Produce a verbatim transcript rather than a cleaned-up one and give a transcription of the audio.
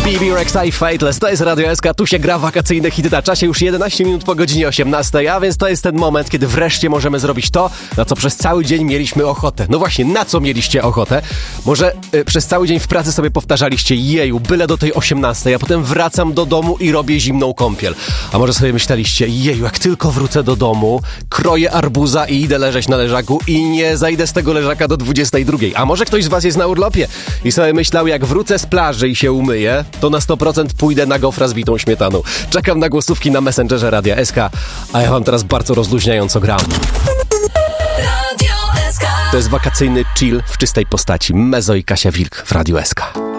B B Rexa i Fateless, to jest Radio S K, tu się gra wakacyjne hity na czasie, już jedenaście minut po godzinie osiemnastej, a więc to jest ten moment, kiedy wreszcie możemy zrobić to, na co przez cały dzień mieliśmy ochotę. No właśnie, na co mieliście ochotę? Może y, przez cały dzień w pracy sobie powtarzaliście, jeju, byle do tej osiemnastej, a potem wracam do domu i robię zimną kąpiel. A może sobie myśleliście, jeju, jak tylko wrócę do domu, kroję arbuza i idę leżeć na leżaku i nie zajdę z tego leżaka do dwudziestej drugiej. A może ktoś z was jest na urlopie i sobie myślał, jak wrócę z plaży i się umyję, to na sto procent pójdę na gofra z bitą śmietaną. Czekam na głosówki na Messengerze Radia S K, a ja wam teraz bardzo rozluźniająco gram. To jest wakacyjny chill w czystej postaci. Mezo i Kasia Wilk w Radiu S K.